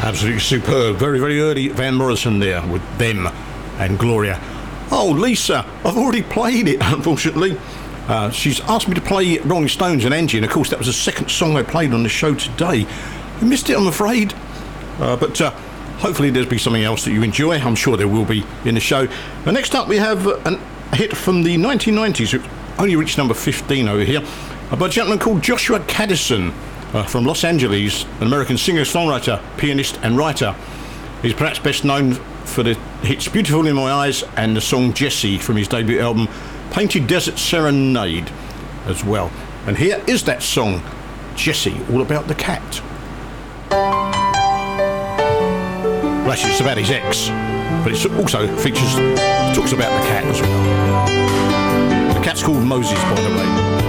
Absolutely superb. Very, very early Van Morrison there with Them and Gloria. Oh, Lisa, I've already played it, unfortunately. She's asked me to play Rolling Stones and Angie, and of course that was the second song I played on the show today. I missed it, I'm afraid. But hopefully there'll be something else that you enjoy. I'm sure there will be in the show. Next up we have a hit from the 1990s. It only reached number 15 over here, by a gentleman called Joshua Caddison. From Los Angeles, an American singer-songwriter, pianist and writer. He's perhaps best known for the hits Beautiful in My Eyes and the song Jessie from his debut album Painted Desert Serenade as well. And here is that song, Jessie, all about the cat. Well, actually it's about his ex, but it also talks about the cat as well. The cat's called Moses, by the way.